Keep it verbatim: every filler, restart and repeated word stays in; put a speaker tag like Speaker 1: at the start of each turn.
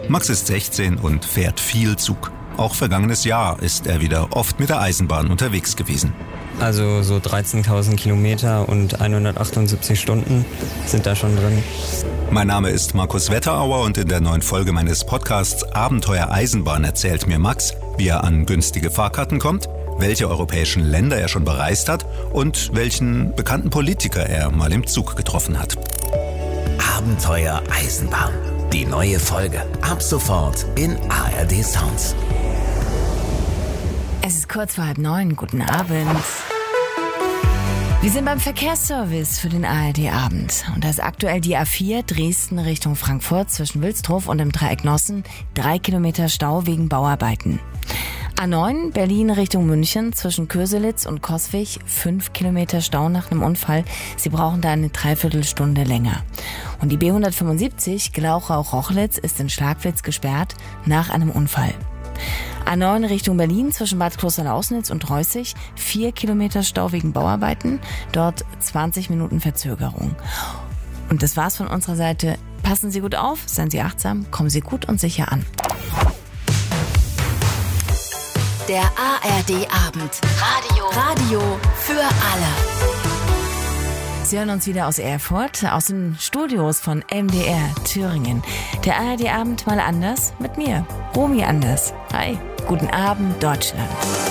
Speaker 1: Max ist sechzehn und fährt viel Zug. Auch vergangenes Jahr ist er wieder oft mit der Eisenbahn unterwegs gewesen.
Speaker 2: Also so dreizehntausend Kilometer und hundertachtundsiebzig Stunden sind da schon drin.
Speaker 1: Mein Name ist Markus Wetterauer und in der neuen Folge meines Podcasts Abenteuer Eisenbahn erzählt mir Max, wie er an günstige Fahrkarten kommt, welche europäischen Länder er schon bereist hat und welchen bekannten Politiker er mal im Zug getroffen hat.
Speaker 3: Abenteuer Eisenbahn. Die neue Folge ab sofort in A R D Sounds.
Speaker 4: Es ist kurz vor halb neun. Guten Abend. Wir sind beim Verkehrsservice für den A R D-Abend. Und da ist aktuell die A vier Dresden Richtung Frankfurt zwischen Wilsdruf und dem Dreieck Nossen. Drei Kilometer Stau wegen Bauarbeiten. A neun Berlin Richtung München zwischen Köselitz und Coswig. Fünf Kilometer Stau nach einem Unfall. Sie brauchen da eine Dreiviertelstunde länger. Und die B hundertfünfundsiebzig Glauchau-Rochlitz ist in Schlagwitz gesperrt nach einem Unfall. A neun Richtung Berlin zwischen Bad Klosterlausnitz und Reußig. Vier Kilometer Stau wegen Bauarbeiten. Dort zwanzig Minuten Verzögerung. Und das war's von unserer Seite. Passen Sie gut auf, seien Sie achtsam, kommen Sie gut und sicher an.
Speaker 5: Der A R D-Abend. Radio. Radio für alle.
Speaker 4: Sie hören uns wieder aus Erfurt, aus den Studios von M D R Thüringen. Der A R D-Abend mal anders mit mir, Romy Anders. Hi, guten Abend Deutschland.